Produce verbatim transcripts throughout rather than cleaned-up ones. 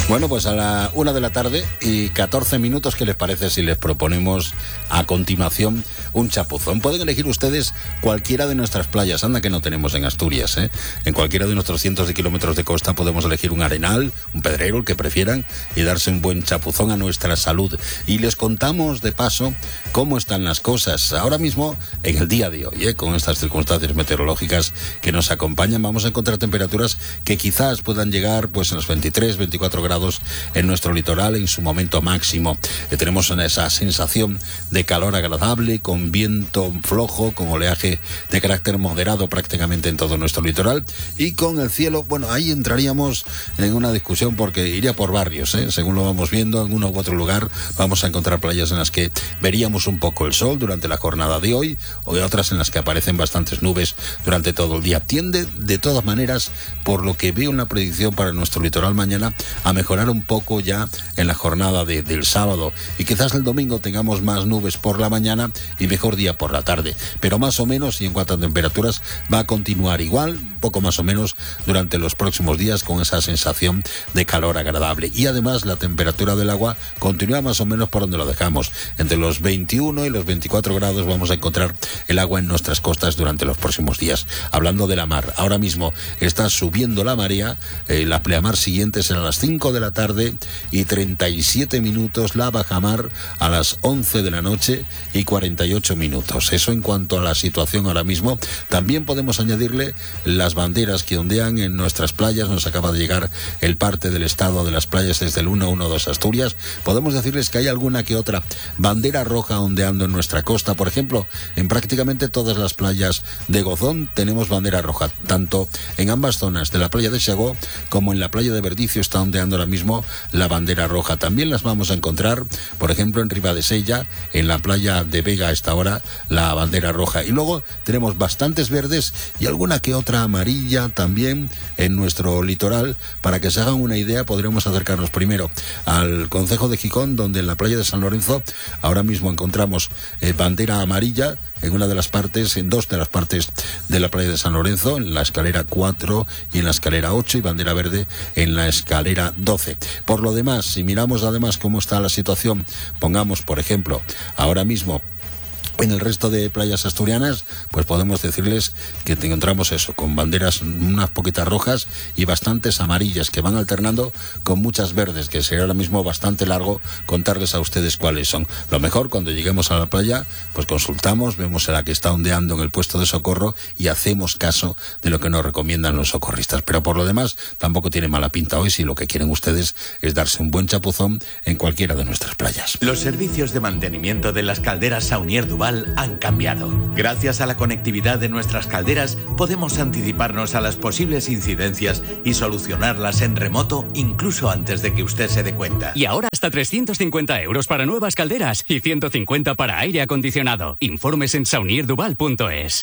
Bueno, pues a la una de la tarde y catorce minutos, ¿qué les parece si les proponemos a continuación un chapuzón? Pueden elegir ustedes cualquiera de nuestras playas, anda que no tenemos en Asturias, ¿eh? En cualquiera de nuestros cientos de kilómetros de costa podemos elegir un arenal, un pedrero, el que prefieran, y darse un buen chapuzón a nuestra salud. Y les contamos de paso cómo están las cosas ahora mismo en el día de hoy, ¿eh? Con estas circunstancias meteorológicas que nos acompañan, vamos a encontrar temperaturas que quizás puedan llegar pues a los veintitrés, veinticuatro grados en nuestro litoral en su momento máximo. Eh, tenemos esa sensación de calor agradable, con viento flojo, con oleaje de carácter moderado prácticamente en todo nuestro litoral, y con el cielo, bueno, ahí entraríamos en una discusión porque iría por barrios, ¿eh? Según lo vamos viendo, en uno u otro lugar vamos a encontrar playas en las que veríamos un poco el sol durante la jornada de hoy, o de otras en las que aparecen bastantes nubes durante todo el día. Tiende, de todas maneras, por lo que veo en la predicción para nuestro litoral mañana, a mejorar un poco ya en la jornada de, del sábado, y quizás el domingo tengamos más nubes por la mañana y mejor día por la tarde, pero más o menos, y en cuanto a temperaturas, va a continuar igual, poco más o menos, durante los próximos días, con esa sensación de calor agradable. Y además la temperatura del agua continúa más o menos por donde lo dejamos, entre los veintiuno y los veinticuatro grados vamos a encontrar el agua en nuestras costas durante los próximos días. Hablando de la mar, ahora mismo está subiendo la marea, eh, la pleamar siguiente será a las cinco de la tarde y treinta y siete minutos, la bajamar a las once de la noche y cuarenta y ocho minutos. Eso en cuanto a la situación ahora mismo. También podemos añadirle las banderas que ondean en nuestras playas. Nos acaba de llegar el parte del estado de las playas desde el uno uno dos Asturias. Podemos decirles que hay alguna que otra bandera roja ondeando en nuestra costa. Por ejemplo, en prácticamente todas las playas de Gozón tenemos bandera roja, tanto en ambas zonas de la playa de Xagó como en la playa de Verdicio está ondeando ahora mismo la bandera roja. También las vamos a encontrar, por ejemplo, en Ribadesella, en la playa de Vega a esta hora, la bandera roja. Y luego tenemos bastantes verdes y alguna que otra amarilla también en nuestro litoral. Para que se hagan una idea, podremos acercarnos primero al concejo de Gijón, donde en la playa de San Lorenzo ahora mismo encontramos eh, bandera amarilla en una de las partes, en dos de las partes de la playa de San Lorenzo, en la escalera cuatro y en la escalera ocho, y bandera verde en la escalera doce. Por lo demás, si miramos además cómo está la situación, pongamos por ejemplo ahora mismo en el resto de playas asturianas, pues podemos decirles que te encontramos eso, con banderas unas poquitas rojas y bastantes amarillas que van alternando con muchas verdes, que sería ahora mismo bastante largo contarles a ustedes cuáles son. Lo mejor, cuando lleguemos a la playa, pues consultamos, vemos a la que está ondeando en el puesto de socorro y hacemos caso de lo que nos recomiendan los socorristas. Pero por lo demás, tampoco tiene mala pinta hoy si lo que quieren ustedes es darse un buen chapuzón en cualquiera de nuestras playas. Los servicios de mantenimiento de las calderas Saunier Duval han cambiado. Gracias a la conectividad de nuestras calderas, podemos anticiparnos a las posibles incidencias y solucionarlas en remoto, incluso antes de que usted se dé cuenta. Y ahora hasta trescientos cincuenta euros para nuevas calderas y ciento cincuenta para aire acondicionado. Informes en saunier duval punto es.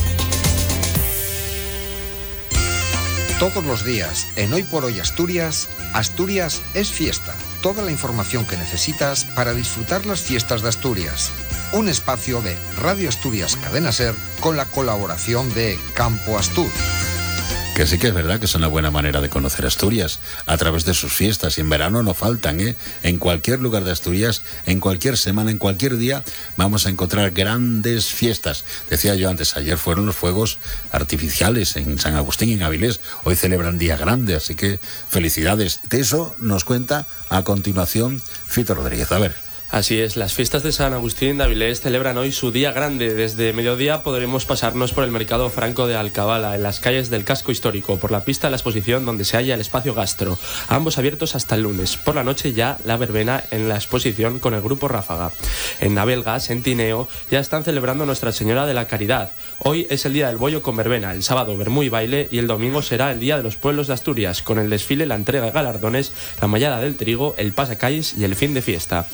Todos los días, en Hoy por Hoy Asturias, Asturias es fiesta. Toda la información que necesitas para disfrutar las fiestas de Asturias. Un espacio de Radio Asturias Cadena Ser con la colaboración de Campo Astur. Que sí que es verdad que es una buena manera de conocer Asturias, a través de sus fiestas, y en verano no faltan, ¿eh? En cualquier lugar de Asturias, en cualquier semana, en cualquier día, vamos a encontrar grandes fiestas. Decía yo antes, ayer fueron los fuegos artificiales en San Agustín y en Avilés, hoy celebran Día Grande, así que felicidades. De eso nos cuenta a continuación Fito Rodríguez. A ver. Así es, las fiestas de San Agustín de Avilés celebran hoy su día grande. Desde mediodía podremos pasarnos por el mercado franco de Alcabala, en las calles del casco histórico, por la pista de la exposición donde se halla el espacio gastro, ambos abiertos hasta el lunes. Por la noche ya la verbena en la exposición con el grupo Ráfaga. En Navelgas, en Tineo, ya están celebrando Nuestra Señora de la Caridad. Hoy es el día del bollo con verbena, el sábado vermú y baile, y el domingo será el día de los pueblos de Asturias, con el desfile, la entrega de galardones, la mallada del trigo, el pasacalles y el fin de fiesta. En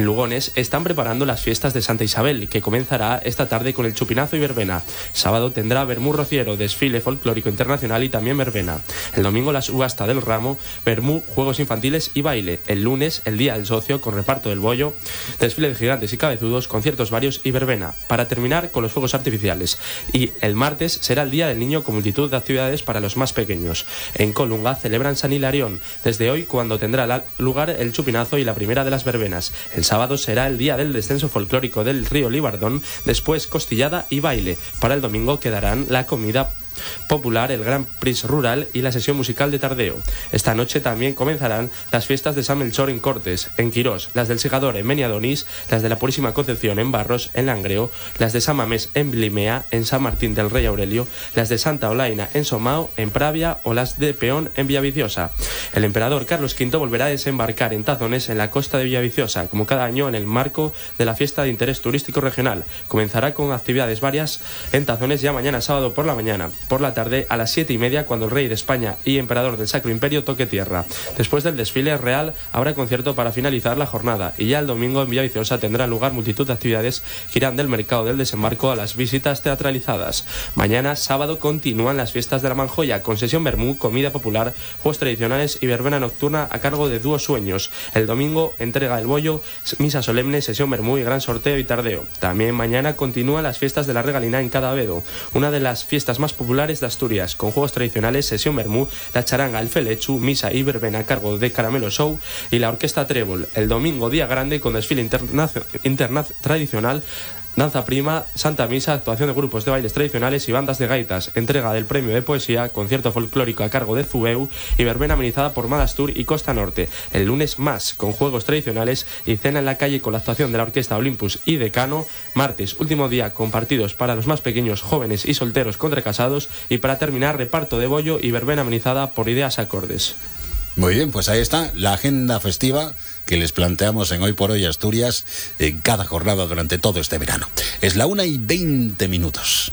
Lugones están preparando las fiestas de Santa Isabel, que comenzará esta tarde con el chupinazo y verbena. Sábado tendrá vermú rociero, desfile folclórico internacional y también verbena. El domingo la subasta del ramo, vermú, juegos infantiles y baile. El lunes el día del socio con reparto del bollo, desfile de gigantes y cabezudos, conciertos varios y verbena. Para terminar con los fuegos artificiales. Y el martes será el día del niño con multitud de actividades para los más pequeños. En Colunga celebran San Hilarión desde hoy, cuando tendrá lugar el chupinazo y la primera de las verbenas. El sábado será el día del descenso folclórico del río Libardón, después costillada y baile. Para el domingo quedarán la comida popular, el Gran Prix rural y la sesión musical de tardeo. Esta noche también comenzarán las fiestas de San Melchor en Cortes, en Quirós, las del Segador en Meniadonís, las de la Purísima Concepción en Barros, en Langreo, las de San Mamés en Blimea, en San Martín del Rey Aurelio, las de Santa Olaina en Somao, en Pravia o las de Peón en Villaviciosa. El emperador Carlos quinto volverá a desembarcar en Tazones, en la costa de Villaviciosa, como cada año en el marco de la fiesta de interés turístico regional. Comenzará con actividades varias en Tazones ya mañana sábado por la mañana. Por la tarde a las siete y media, cuando el rey de España y emperador del Sacro Imperio toque tierra. Después del desfile real habrá concierto para finalizar la jornada, y ya el domingo en Villaviciosa tendrán lugar multitud de actividades que irán del mercado del desembarco a las visitas teatralizadas. Mañana sábado continúan las fiestas de la Manjoya con sesión vermú, comida popular, juegos tradicionales y verbena nocturna a cargo de Dúo Sueños. El domingo entrega del bollo, misa solemne, sesión vermú y gran sorteo y tardeo. También mañana continúan las fiestas de la Regalina en Cadavedo, una de las fiestas más populares de Asturias, con juegos tradicionales, sesión vermú, la charanga, el felechu, misa y verbena a cargo de Caramelo Show y la orquesta Trébol. El domingo día grande con desfile interna interna tradicional, danza prima, santa misa, actuación de grupos de bailes tradicionales y bandas de gaitas, entrega del premio de poesía, concierto folclórico a cargo de Zubeu y verbena amenizada por Madastur y Costa Norte. El lunes más, con juegos tradicionales y cena en la calle con la actuación de la orquesta Olympus y Decano. Martes, último día con partidos para los más pequeños, jóvenes y solteros contra casados, y para terminar reparto de bollo y verbena amenizada por Ideas Acordes. Muy bien, pues ahí está la agenda festiva que les planteamos en Hoy por Hoy Asturias en cada jornada durante todo este verano. Es la una y veinte minutos.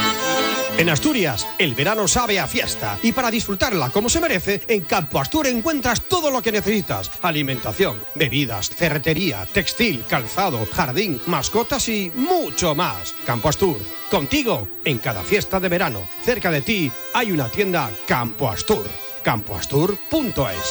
En Asturias, el verano sabe a fiesta, y para disfrutarla como se merece, en Campo Astur encuentras todo lo que necesitas: alimentación, bebidas, ferretería, textil, calzado, jardín, mascotas y mucho más. Campo Astur, contigo en cada fiesta de verano. Cerca de ti hay una tienda Campo Astur. campo astur punto es.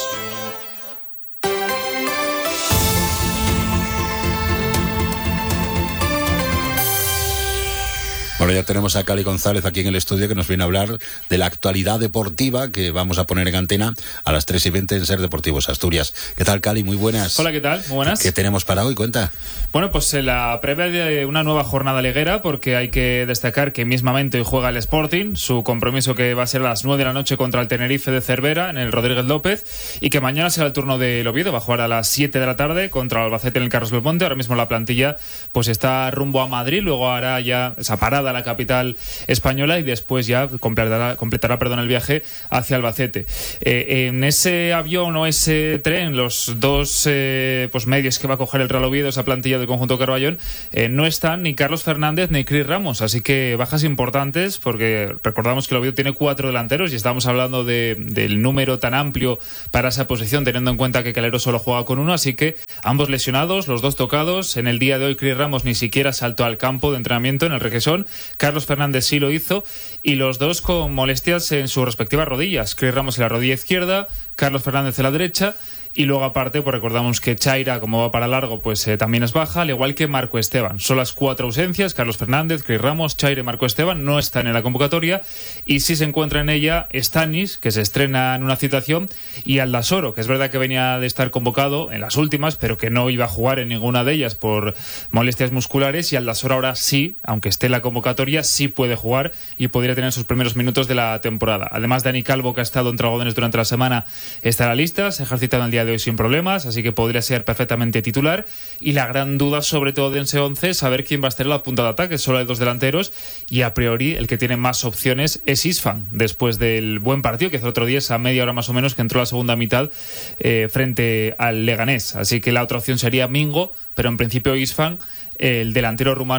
Bueno, ya tenemos a Cali González aquí en el estudio, que nos viene a hablar de la actualidad deportiva que vamos a poner en antena a las tres y veinte en Ser Deportivos Asturias. ¿Qué tal, Cali? Muy buenas. Hola, ¿qué tal? Muy buenas. ¿Qué tenemos para hoy? Cuenta. Bueno, pues en la previa de una nueva jornada liguera, porque hay que destacar que mismamente hoy juega el Sporting, su compromiso que va a ser a las nueve de la noche contra el Tenerife de Cervera en el Rodríguez López, y que mañana será el turno del Oviedo, va a jugar a las siete de la tarde contra el Albacete en el Carlos Belmonte. Ahora mismo la plantilla pues está rumbo a Madrid, luego hará ya esa parada a la capital española y después ya completará, completará perdón, el viaje hacia Albacete. Eh, en ese avión o ese tren, los dos eh, pues medios que va a coger el Real Oviedo, esa plantilla del conjunto Carballón, eh, no están ni Carlos Fernández ni Cris Ramos, así que bajas importantes, porque recordamos que el Oviedo tiene cuatro delanteros y estamos hablando de, del número tan amplio para esa posición, teniendo en cuenta que Calero solo juega con uno, así que ambos lesionados, los dos tocados. En el día de hoy Cris Ramos ni siquiera saltó al campo de entrenamiento en el Requesón, Carlos Fernández sí lo hizo, y los dos con molestias en sus respectivas rodillas. Cris Ramos en la rodilla izquierda, Carlos Fernández en la derecha. Y luego aparte, pues recordamos que Chaira, como va para largo, pues eh, también es baja, al igual que Marco Esteban. Son las cuatro ausencias: Carlos Fernández, Cris Ramos, Chaira y Marco Esteban no están en la convocatoria, y sí se encuentra en ella Stanis, que se estrena en una citación, y Aldasoro, que es verdad que venía de estar convocado en las últimas, pero que no iba a jugar en ninguna de ellas por molestias musculares, y Aldasoro ahora sí, aunque esté en la convocatoria, sí puede jugar y podría tener sus primeros minutos de la temporada. Además, Dani Calvo, que ha estado en Dragones durante la semana, está en la lista, se ha ejercitado el día de hoy sin problemas, así que podría ser perfectamente titular. Y la gran duda, sobre todo de ese once, es saber quién va a estar en la punta de ataque. Solo hay dos delanteros, y a priori el que tiene más opciones es Isfan, después del buen partido que hizo el otro día, esa media hora más o menos que entró la segunda mitad eh, frente al Leganés. Así que la otra opción sería Mingo, pero en principio Isfan, el delantero rumano,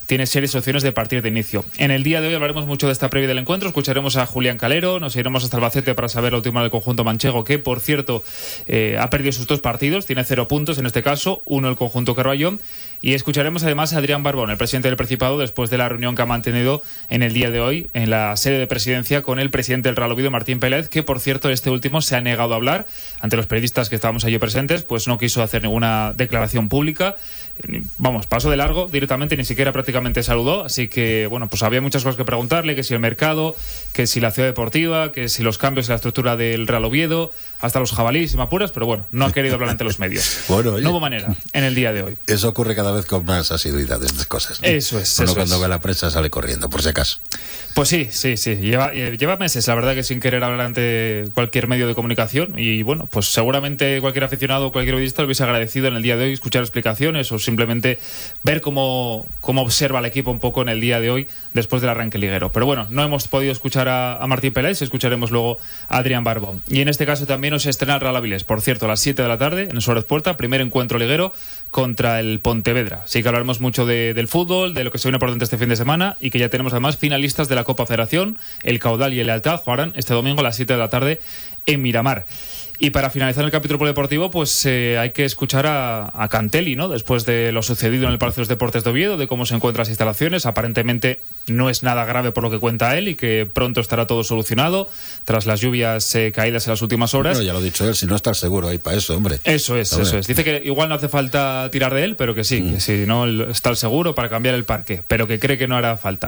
tiene serias opciones de partir de inicio. En el día de hoy hablaremos mucho de esta previa del encuentro, escucharemos a Julián Calero, nos iremos hasta Albacete para saber la última del conjunto manchego, que por cierto eh, ha perdido sus dos partidos, tiene cero puntos en este caso, uno el conjunto Carballón, y escucharemos además a Adrián Barbón, el presidente del Principado, después de la reunión que ha mantenido en el día de hoy en la sede de presidencia con el presidente del Real Oviedo, Martín Pérez, que por cierto este último se ha negado a hablar ante los periodistas que estábamos allí presentes, pues no quiso hacer ninguna declaración pública, vamos, pasó de largo directamente, ni siquiera prácticamente saludó, así que bueno, pues había muchas cosas que preguntarle, que si el mercado, que si la ciudad deportiva, que si los cambios en la estructura del Real Oviedo, hasta los jabalíes y mapuras, pero bueno, no ha querido hablar ante los medios. Bueno, oye, no hubo manera en el día de hoy. Eso ocurre cada vez con más asiduidad de estas cosas, ¿no? Eso es. Uno eso cuando es. ve la prensa sale corriendo, por si acaso. Pues sí, sí, sí. Lleva, lleva meses, la verdad, que sin querer hablar ante cualquier medio de comunicación. Y bueno, pues seguramente cualquier aficionado o cualquier periodista lo hubiese agradecido en el día de hoy escuchar explicaciones o simplemente ver cómo, cómo observa el equipo un poco en el día de hoy después del arranque liguero. Pero bueno, no hemos podido escuchar a, a Martín Peláez, escucharemos luego a Adrián Barbón. Y en este caso también nos estrena el Real Avilés, por cierto, a las siete de la tarde en el Suárez Puerta, primer encuentro liguero contra el Pontevedra. Así que hablaremos mucho de, del fútbol, de lo que se viene por dentro este fin de semana y que ya tenemos además finalistas de la Copa Federación. El Caudal y el Lealtad jugarán este domingo a las siete de la tarde en Miramar. Y para finalizar el capítulo polideportivo, pues eh, hay que escuchar a, a Cantelli, ¿no? Después de lo sucedido en el Palacio de los Deportes de Oviedo, de cómo se encuentran las instalaciones. Aparentemente no es nada grave por lo que cuenta él y que pronto estará todo solucionado tras las lluvias eh, caídas en las últimas horas. Bueno, ya lo ha dicho él, si no estás seguro ahí para eso, hombre. Eso es, hombre. eso es. Dice que igual no hace falta tirar de él, pero que sí, mm. que si no está el seguro para cambiar el parque, pero que cree que no hará falta.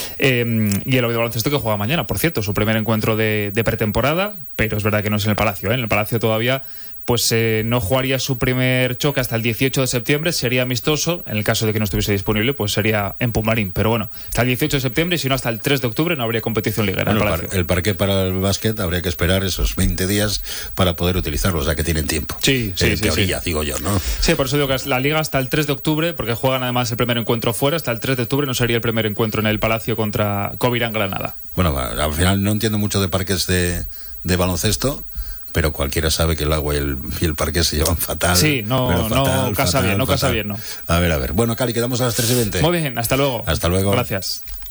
Eh, y el Oviedo Baloncesto que juega mañana, por cierto, su primer encuentro de, de pretemporada, pero es verdad que no es en el Palacio, ¿eh? En el Palacio todavía pues eh, no jugaría su primer choque hasta el dieciocho de septiembre, sería amistoso, en el caso de que no estuviese disponible, pues sería en Pumarín, pero bueno, hasta el dieciocho de septiembre y si no hasta el tres de octubre no habría competición liguera. Bueno, en el el, par, el parque para el básquet habría que esperar esos veinte días para poder utilizarlo, o sea que tienen tiempo. Sí, sí, en sí, teoría, sí. digo yo, ¿no? Sí, por eso digo que es la liga hasta el tres de octubre, porque juegan además el primer encuentro fuera, hasta el tres de octubre no sería el primer encuentro en el Palacio contra Covirán Granada. Bueno, al final no entiendo mucho de parques de, de baloncesto, pero cualquiera sabe que el agua y el, y el parque se llevan fatal. Sí, no, fatal, no casa fatal, bien, no casa fatal. bien, no. A ver, a ver. Bueno, Cali, quedamos a las tres y veinte. Muy bien, hasta luego. Hasta luego. Gracias.